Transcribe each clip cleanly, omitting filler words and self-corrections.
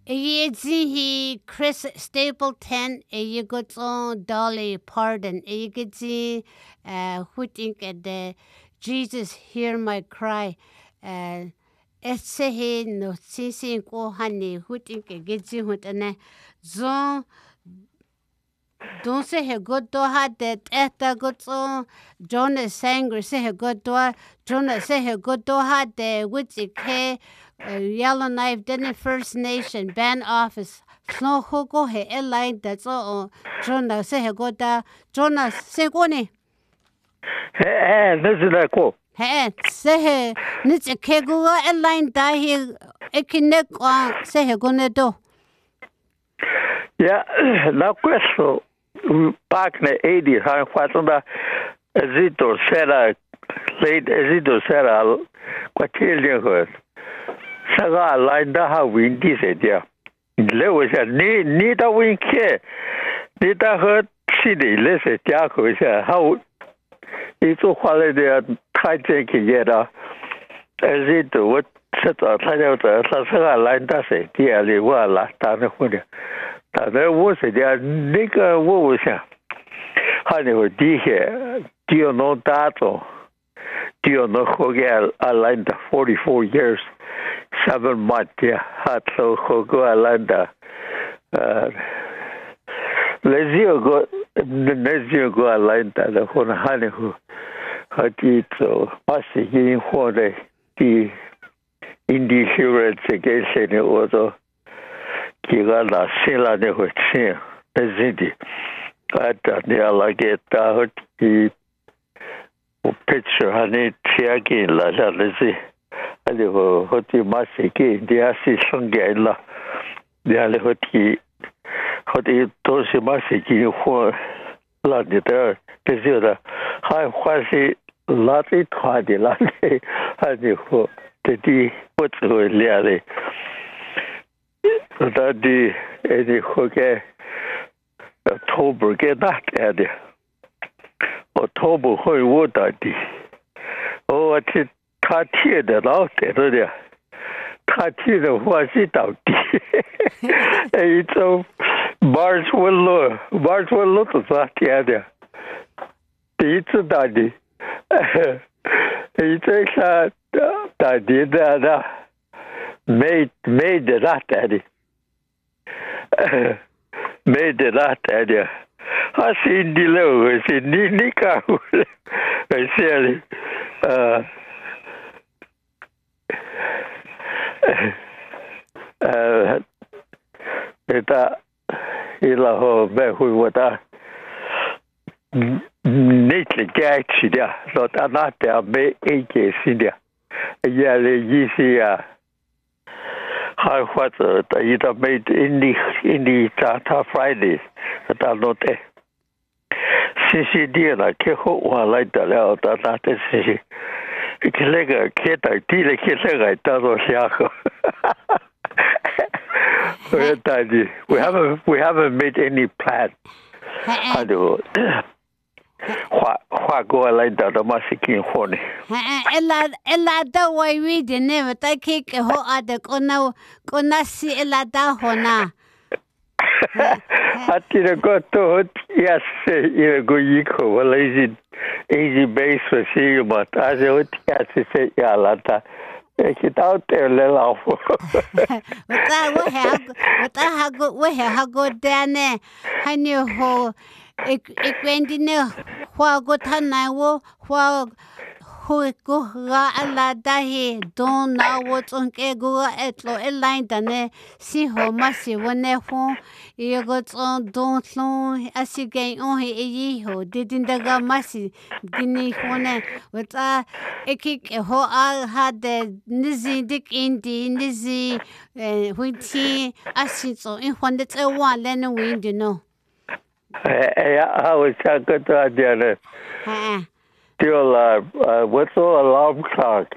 He Chris Stapleton, you got on Dolly Parton, you get who think the Jesus hear my cry. It's he no sissing ko honey, who think a gets you with an zone. Don't say he good to had that at the good song. Jonas Sanger say he good to Jonas say he good to had the witchy K. Yellowknife didn't First Nation band office. Snow Hoko he airline that's all. Jonas say he good to Jonas say go ne. This is a quote. Hey, say he needs a kego airline die here. Ekinek on say he gonna do. Yeah, now question. Back in the 80s, how Fatanda Ezito Serra, late Ezito Serra, Quatillion, Saga lined how we did it. There was a Nita wing care. Nita heard city, listen, Jaco is how it's so quality tight taking yet. Ezito, what set a title, Saga lined us, dearly well last time. There was a nigger was honey with D here. Do you know that? Do you know Hoga Alanda 44 years, 7 months? Yeah, had so Hogo Alanda. Let's go Alanda, the one honey who had it so must be for the indifference against any other. Kigala sila ne hoche ezidi ata ne alage ta hoti picture hani tiagi la la lezi ali hoti masiki diasi songe la diale hoti tosi masiki ho la de der tezira hai khwasi lati khadi la hani ho tedi potso liale that the any hoge October get that at October hoy would that oh it's Tati that out there Tati the was it out it's so March will look at that yeah it's a daddy it's a that did that made that daddy made that idea. I see the low, I see Nika. I say, eta ilaho behu wata neatly gachi dia, not anata be ake sidia. Yale yisia. How what either made in the Tata Fridays that are not there. Sisi dear, I can't hold one like that out of that. Sisi, it's like a kid, I did a kid like I thought Yako. We haven't made any plan. I do. What go like that? I'm asking for it. Ella, that way we didn't never take a whole other kona see ella da hona. I didn't go to it. Yes, you go equal. Well, easy base for see, but as I would yes, say, yeah, Lata. Take it out there, little off. We have good Dane. I knew how. Ik weet niet hoe goed hij hoe go ga alla dahi don na wat on ke go etlo line dane si ho masi wone ho ye go on don slon asige on he ho didin daga masi dini hone wata ekik ho a had nizi dik indi nizi huiti asitso in honde tse wa len wind no I was talking to Adriana. What's all alarm clock?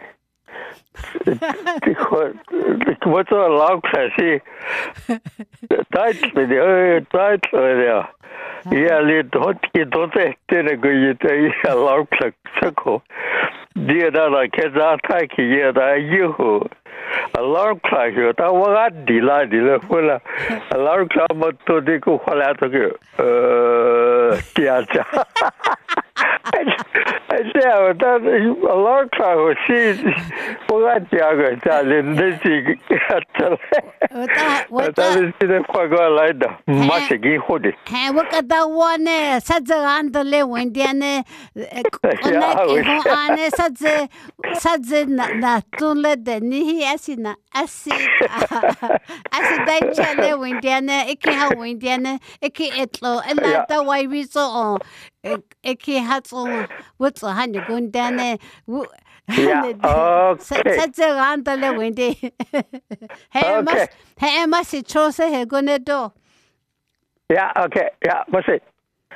What's all alarm clock? See, tight with the yeah, don't get a good alarm clock. dia da la ke za ta ki ye da yu hu alarm clock yo ta wa ga di la fula alarm clock mo to de ko khala to ke tia cha I said that alarm clock was she wa ga ga ta le de si ta le si de kwa ga la da ma se gi ho de he wa ka da wa ne sa ze an de le wen dia ne ona ke ho ane sa ze na tu le de ni hi asina asi dai chale wen dia ne iki ha wen dia ne iki etlo ela da wai wi so iki ha so wo zo han de gun dia ne sa ze an de le wen dia he mas cho se he gun do yeah okay yeah what's it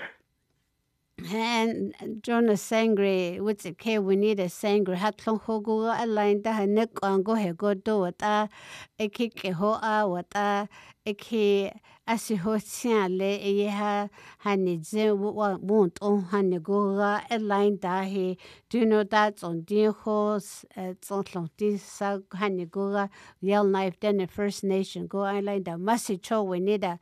and Jonas Sangre what's it okay we need a Sangre hat long ho go a line da ne kon go he go do ta eki ke ho a wata eki asi ho sia le e ha ni je wa won't on han go ga a line da he do know that on di ho so long di sa han go ga yell knife then the First Nation go a line da masi cho we need a